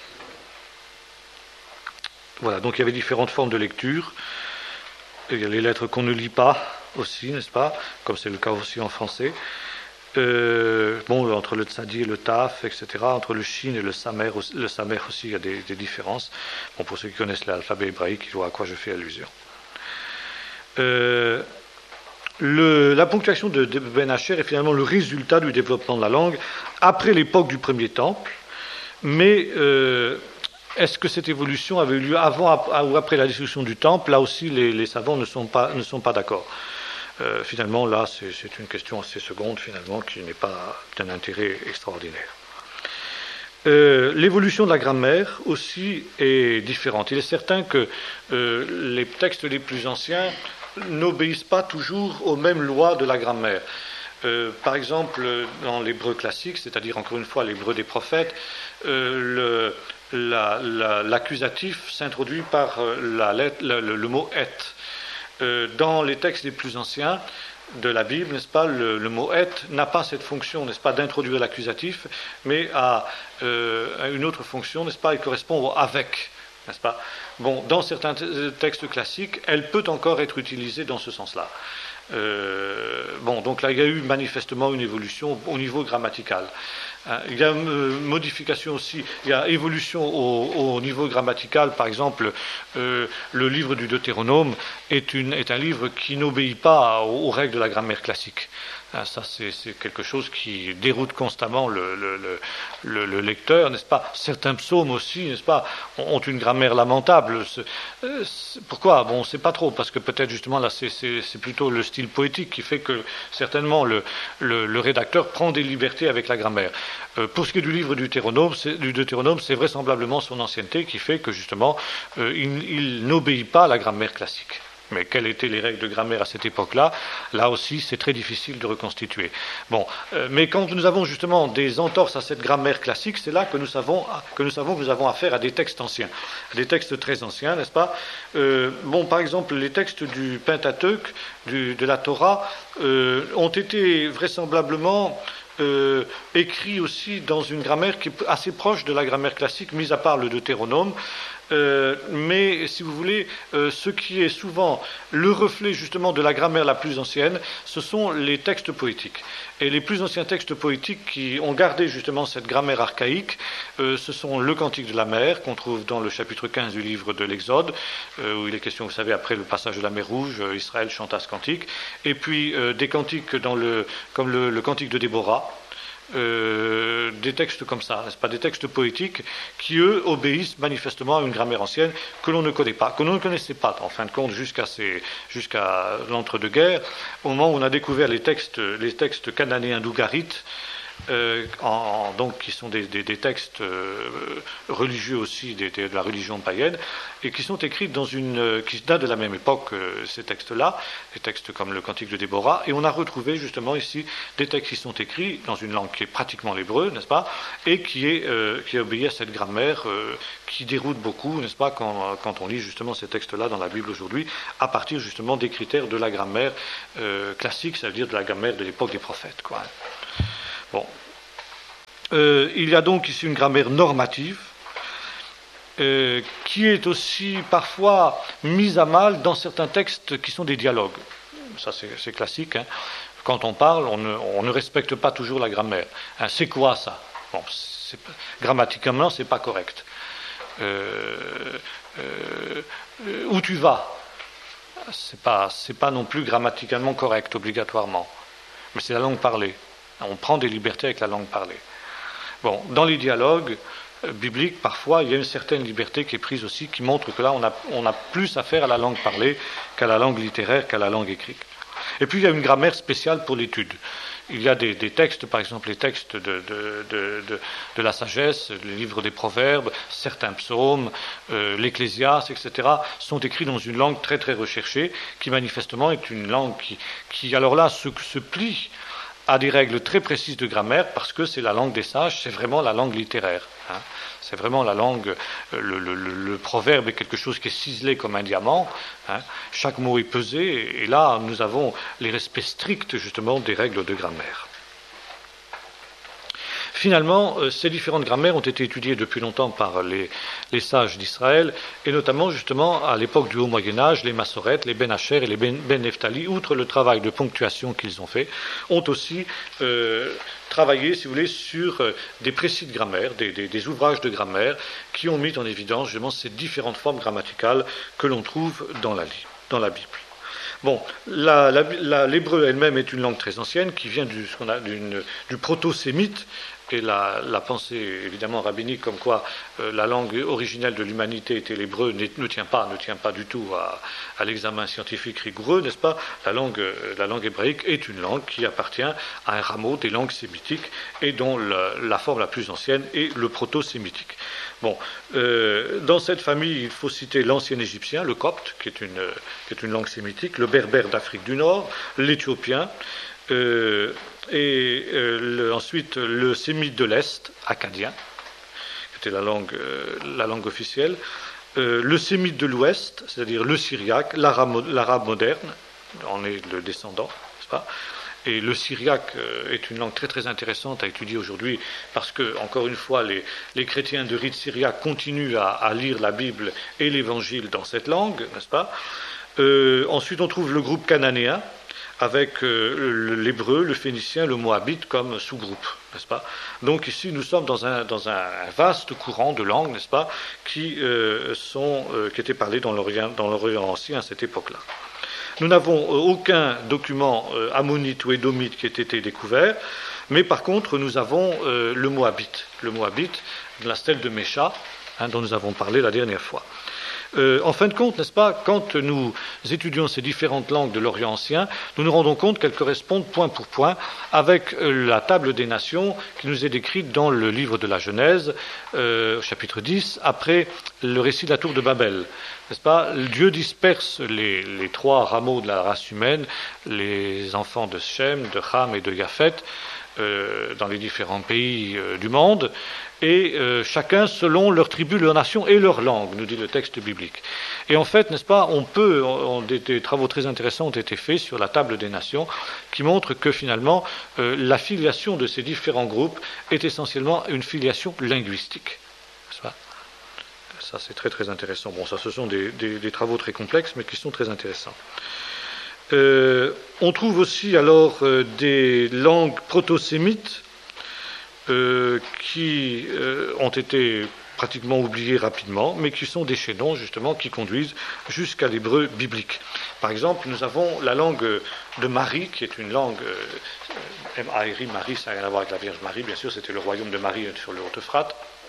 Voilà, donc il y avait différentes formes de lecture. Il y a les lettres qu'on ne lit pas aussi, n'est-ce pas, comme c'est le cas aussi en français. Euh, bon, entre le tzadi et le taf, et cetera, entre le shin et le samer, le samer aussi, il y a des, des différences. Bon, pour ceux qui connaissent l'alphabet hébraïque, ils voient à quoi je fais allusion. Euh, le, la ponctuation de, de Ben Asher est finalement le résultat du développement de la langue après l'époque du premier temple, mais euh, est-ce que cette évolution avait eu lieu avant ou après la destruction du temple ? Là aussi, les, les savants ne sont pas, ne sont pas d'accord. Euh, finalement, là, c'est, c'est une question assez seconde, finalement, qui n'est pas d'un intérêt extraordinaire. Euh, l'évolution de la grammaire aussi est différente. Il est certain que euh, les textes les plus anciens n'obéissent pas toujours aux mêmes lois de la grammaire. Euh, par exemple, dans l'hébreu classique, c'est-à-dire encore une fois l'hébreu des prophètes, euh, le La, la, l'accusatif s'introduit par la lettre, le, le, le mot et. Euh, dans les textes les plus anciens de la Bible, n'est-ce pas, le, le mot et n'a pas cette fonction, n'est-ce pas, d'introduire l'accusatif, mais a euh, une autre fonction, n'est-ce pas, il correspond au avec, n'est-ce pas. Bon, dans certains textes classiques, elle peut encore être utilisée dans ce sens-là. Euh, bon, donc là, il y a eu manifestement une évolution au niveau grammatical. Il y a euh, modification aussi, il y a évolution au, au niveau grammatical. Par exemple, euh, le livre du Deutéronome est, une, est un livre qui n'obéit pas aux, aux règles de la grammaire classique. Ça, c'est, c'est quelque chose qui déroute constamment le, le, le, le lecteur, n'est-ce pas ? Certains psaumes aussi, n'est-ce pas, ont une grammaire lamentable. C'est, c'est, pourquoi ? Bon, on ne sait pas trop, parce que peut-être justement là, c'est, c'est, c'est plutôt le style poétique qui fait que certainement le, le, le rédacteur prend des libertés avec la grammaire. Euh, pour ce qui est du livre du Deutéronome, c'est, du Deutéronome, c'est vraisemblablement son ancienneté qui fait que justement, euh, il, il n'obéit pas à la grammaire classique. Mais quelles étaient les règles de grammaire à cette époque-là ? Là aussi, c'est très difficile de reconstituer. Bon, euh, mais quand nous avons justement des entorses à cette grammaire classique, c'est là que nous savons que nous savons que nous avons affaire à des textes anciens, à des textes très anciens, n'est-ce pas ? euh, Bon, par exemple, les textes du Pentateuque, du, de la Torah, euh, ont été vraisemblablement Euh, écrit aussi dans une grammaire qui est assez proche de la grammaire classique, mis à part le Deutéronome. Euh, mais, si vous voulez, euh, ce qui est souvent le reflet justement de la grammaire la plus ancienne, ce sont les textes poétiques. Et les plus anciens textes poétiques qui ont gardé justement cette grammaire archaïque, euh, ce sont le Cantique de la mer, qu'on trouve dans le chapitre quinze du livre de l'Exode, euh, où il est question, vous savez, après le passage de la mer Rouge, euh, Israël chanta ce cantique, et puis euh, des cantiques dans le, comme le, le cantique de Déborah, euh, des textes comme ça, n'est-ce pas, des textes poétiques qui, eux, obéissent manifestement à une grammaire ancienne que l'on ne connaît pas, que l'on ne connaissait pas, en fin de compte, jusqu'à, ces, jusqu'à l'entre-deux-guerres, au moment où on a découvert les textes, les textes cananéens d'Ougarit, Euh, en, donc qui sont des, des, des textes euh, religieux aussi des, des, de la religion païenne et qui sont écrits dans une euh, qui datent de la même époque euh, ces textes-là, des textes comme le Cantique de Déborah, et on a retrouvé justement ici des textes qui sont écrits dans une langue qui est pratiquement l'hébreu, n'est-ce pas, et qui est euh, qui obéit à cette grammaire euh, qui déroute beaucoup, n'est-ce pas, quand, quand on lit justement ces textes-là dans la Bible aujourd'hui, à partir justement des critères de la grammaire euh, classique, ça veut dire de la grammaire de l'époque des prophètes, quoi. Bon. Euh, il y a donc ici une grammaire normative euh, qui est aussi parfois mise à mal dans certains textes qui sont des dialogues. Ça, c'est, c'est classique. Hein. Quand on parle, on ne, on ne respecte pas toujours la grammaire. Hein, c'est quoi ça? Bon, c'est, grammaticalement, c'est pas correct. Euh, euh, où tu vas? C'est pas, c'est pas non plus grammaticalement correct, obligatoirement. Mais c'est la langue parlée. On prend des libertés avec la langue parlée. Bon, dans les dialogues euh, bibliques, parfois, il y a une certaine liberté qui est prise aussi, qui montre que là, on a, on a plus affaire à la langue parlée qu'à la langue littéraire, qu'à la langue écrite. Et puis, il y a une grammaire spéciale pour l'étude. Il y a des, des textes, par exemple, les textes de, de, de, de, de la sagesse, les livres des proverbes, certains psaumes, euh, l'Ecclésiaste, et cetera, sont écrits dans une langue très, très recherchée, qui manifestement est une langue qui, qui alors là, se, se plie à des règles très précises de grammaire, parce que c'est la langue des sages, c'est vraiment la langue littéraire. Hein. C'est vraiment la langue, le, le, le, le proverbe est quelque chose qui est ciselé comme un diamant, hein. Chaque mot est pesé, et là nous avons les respects stricts justement des règles de grammaire. Finalement, euh, ces différentes grammaires ont été étudiées depuis longtemps par les, les sages d'Israël, et notamment justement à l'époque du Haut Moyen-Âge, les Massorètes, les Ben Hacher et les Ben, ben Nephtali, outre le travail de ponctuation qu'ils ont fait, ont aussi euh, travaillé, si vous voulez, sur euh, des précis de grammaire, des, des, des ouvrages de grammaire, qui ont mis en évidence justement ces différentes formes grammaticales que l'on trouve dans la, dans la Bible. Bon, la, la, la, l'hébreu elle-même est une langue très ancienne qui vient du, ce qu'on a, d'une, du proto-sémite, et la, la pensée évidemment rabbinique comme quoi euh, la langue originelle de l'humanité était l'hébreu ne tient pas, ne tient pas du tout à, à l'examen scientifique rigoureux, n'est-ce pas? La langue, euh, la langue hébraïque est une langue qui appartient à un rameau des langues sémitiques et dont la, la forme la plus ancienne est le proto-sémitique. Bon, euh, dans cette famille, il faut citer l'ancien égyptien, le copte, qui est une, qui est une langue sémitique, le berbère d'Afrique du Nord, l'éthiopien, euh, et euh, le, ensuite le sémite de l'Est, acadien, qui était la langue, euh, la langue officielle, euh, le sémite de l'Ouest, c'est-à-dire le syriaque, l'arabe, l'arabe moderne, on est le descendant, n'est-ce pas? Et le syriaque euh, est une langue très très intéressante à étudier aujourd'hui parce que, encore une fois, les, les chrétiens de rite syriaque continuent à, à lire la Bible et l'Évangile dans cette langue, n'est-ce pas? euh, Ensuite, on trouve le groupe cananéen avec euh, l'hébreu, le phénicien, le moabite comme sous-groupe, n'est-ce pas? Donc ici, nous sommes dans un, dans un vaste courant de langues, n'est-ce pas, qui, euh, sont, euh, qui étaient parlées dans l'Orient, dans l'Orient ancien à cette époque-là. Nous n'avons aucun document euh, ammonite ou édomite qui ait été découvert, mais par contre, nous avons euh, le moabite, le moabite de la stèle de Mécha, hein, dont nous avons parlé la dernière fois. Euh, en fin de compte, n'est-ce pas, quand nous étudions ces différentes langues de l'Orient ancien, nous nous rendons compte qu'elles correspondent point pour point avec euh, la table des nations qui nous est décrite dans le livre de la Genèse, euh, chapitre dix, après le récit de la tour de Babel. N'est-ce pas? Dieu disperse les, les trois rameaux de la race humaine, les enfants de Shem, de Ham et de Japheth, euh, dans les différents pays euh, du monde, et euh, chacun selon leur tribu, leur nation et leur langue, nous dit le texte biblique. Et en fait, n'est-ce pas, on peut, on, des, des travaux très intéressants ont été faits sur la table des nations, qui montrent que finalement, euh, la filiation de ces différents groupes est essentiellement une filiation linguistique. N'est-ce pas? Ça, c'est très très intéressant. Bon, ça, ce sont des, des, des travaux très complexes, mais qui sont très intéressants. Euh, on trouve aussi alors euh, des langues proto-sémites euh, qui euh, ont été pratiquement oubliés rapidement, mais qui sont des chaînons justement qui conduisent jusqu'à l'hébreu biblique. Par exemple, nous avons la langue de Marie, qui est une langue, euh, M A R I, Marie, ça n'a rien à voir avec la Vierge Marie, bien sûr, c'était le royaume de Marie sur le Haut-Euphrate,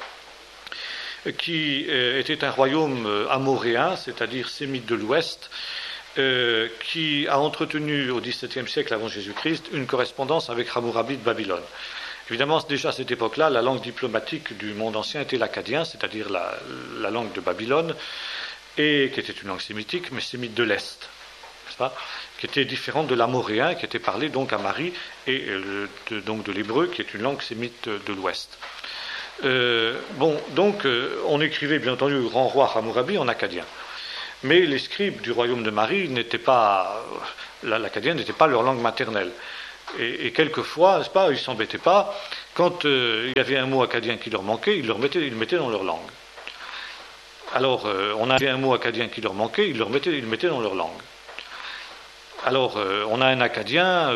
qui euh, était un royaume euh, amoréen, c'est-à-dire sémite de l'Ouest, euh, qui a entretenu au dix-septième siècle avant Jésus-Christ une correspondance avec Hammurabi de Babylone. Évidemment, déjà à cette époque-là, la langue diplomatique du monde ancien était l'akkadien, c'est-à-dire la, la langue de Babylone, et qui était une langue sémitique, mais sémite de l'Est, n'est-ce pas, qui était différente de l'amoréen, qui était parlé donc à Marie, et euh, de, donc de l'hébreu, qui est une langue sémite de l'Ouest. Euh, bon, donc, euh, on écrivait bien entendu le grand roi Hammurabi en akkadien. Mais les scribes du royaume de Marie n'étaient pas, l'akkadien n'était pas leur langue maternelle. Et, et quelquefois, n'est-ce pas, ils ne s'embêtaient pas, quand euh, il y avait un mot akkadien qui leur manquait, ils le mettaient, ils le mettaient dans leur langue. Alors, euh, on avait un mot akkadien qui leur manquait, ils le mettaient, ils le mettaient dans leur langue. Alors, euh, on a un akkadien